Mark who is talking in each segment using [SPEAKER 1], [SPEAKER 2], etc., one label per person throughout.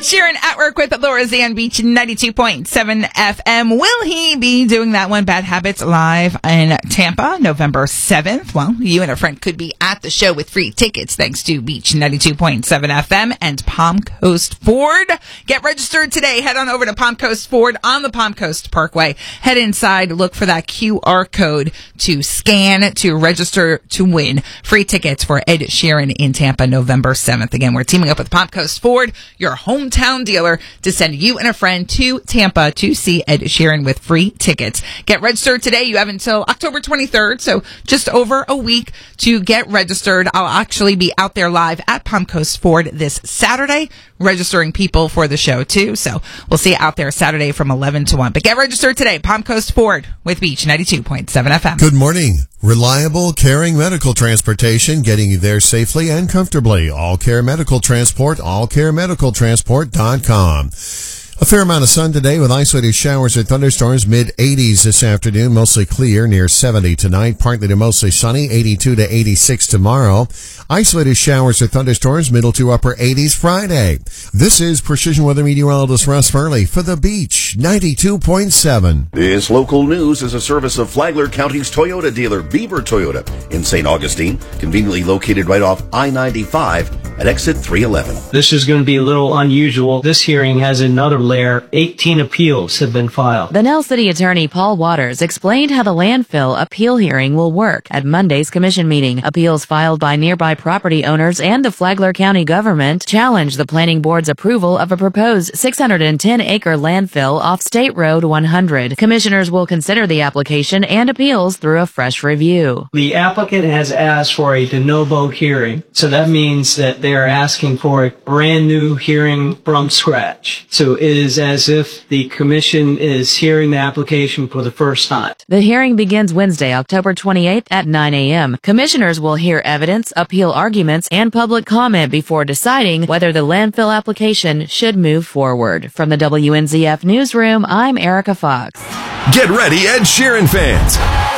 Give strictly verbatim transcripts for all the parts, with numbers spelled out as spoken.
[SPEAKER 1] Ed Sheeran at work with Laura Z on Beach ninety-two point seven F M. Will he be doing that one, Bad Habits, live in Tampa, November seventh? Well, you and a friend could be at the show with free tickets thanks to Beach ninety-two point seven F M and Palm Coast Ford. Get registered today. Head on over to Palm Coast Ford on the Palm Coast Parkway. Head inside, look for that Q R code to scan to register to win free tickets for Ed Sheeran in Tampa, November seventh. Again, we're teaming up with Palm Coast Ford, your hometown dealer, to send you and a friend to Tampa to see Ed Sheeran with free tickets. Get registered today. You have until October twenty-third, so just over a week to get registered. I'll actually be out there live at Palm Coast Ford this Saturday, registering people for the show too. So we'll see you out there Saturday from eleven to one. But get registered today. Palm Coast Ford with Beach ninety-two point seven F M.
[SPEAKER 2] Good morning. Reliable, caring medical transportation, getting you there safely and comfortably. All Care Medical Transport, all care medical transport dot com. A fair amount of sun today with isolated showers or thunderstorms, mid eighties this afternoon, mostly clear, near seventy tonight, partly to mostly sunny, eighty-two to eighty-six tomorrow. Isolated showers or thunderstorms, middle to upper eighties Friday. This is Precision Weather Meteorologist Russ Furley for the Beach ninety-two point seven.
[SPEAKER 3] This local news is a service of Flagler County's Toyota dealer, Beaver Toyota, in Saint Augustine, conveniently located right off I ninety-five at exit three eleven.
[SPEAKER 4] This is going to be a little unusual. This hearing has another layer. eighteen appeals have been filed.
[SPEAKER 5] The Nell City Attorney Paul Waters explained how the landfill appeal hearing will work at Monday's commission meeting. Appeals filed by nearby property owners and the Flagler County government challenge the planning board's approval of a proposed six hundred ten acre landfill off State Road one hundred. Commissioners will consider the application and appeals through a fresh review.
[SPEAKER 4] The applicant has asked for a de novo hearing, so that means that they are asking for a brand new hearing from scratch. So it is as if the commission is hearing the application for the first time.
[SPEAKER 5] The hearing begins Wednesday, October twenty-eighth at nine a.m. Commissioners will hear evidence, appeal arguments, and public comment before deciding whether the landfill application should move forward. From the W N Z F Newsroom, I'm Erica Fox.
[SPEAKER 6] Get ready, Ed Sheeran fans.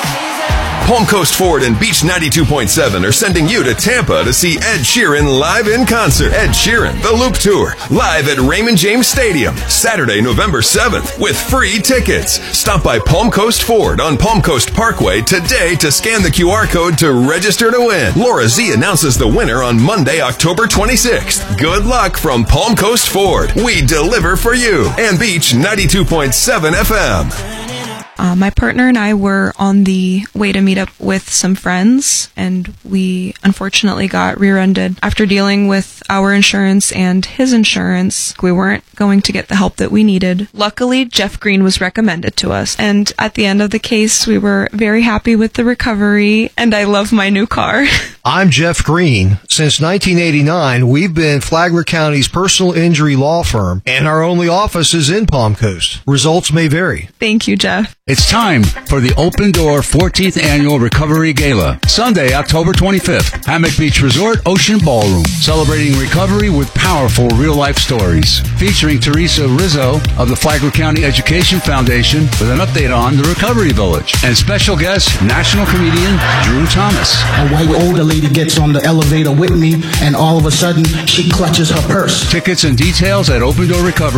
[SPEAKER 6] Palm Coast Ford and Beach ninety-two point seven are sending you to Tampa to see Ed Sheeran live in concert. Ed Sheeran, The Loop Tour, live at Raymond James Stadium, Saturday, November seventh, with free tickets. Stop by Palm Coast Ford on Palm Coast Parkway today to scan the Q R code to register to win. Laura Z announces the winner on Monday, October twenty-sixth. Good luck from Palm Coast Ford. We deliver for you. And Beach ninety-two point seven F M.
[SPEAKER 7] Uh, my partner and I were on the way to meet up with some friends, and we unfortunately got rear-ended. After dealing with our insurance and his insurance, we weren't going to get the help that we needed. Luckily, Jeff Green was recommended to us, and at the end of the case, we were very happy with the recovery, and I love my new car.
[SPEAKER 8] I'm Jeff Green. Since nineteen eighty-nine, we've been Flagler County's personal injury law firm, and our only office is in Palm Coast. Results may vary.
[SPEAKER 7] Thank you, Jeff.
[SPEAKER 9] It's time for the Open Door fourteenth Annual Recovery Gala. Sunday, October twenty-fifth, Hammock Beach Resort Ocean Ballroom. Celebrating recovery with powerful real-life stories. Featuring Teresa Rizzo of the Flagler County Education Foundation with an update on the Recovery Village. And special guest, national comedian Drew Thomas.
[SPEAKER 10] A white older lady gets on the elevator with me, and all of a sudden, she clutches her purse.
[SPEAKER 9] Tickets and details at Open Door Recovery.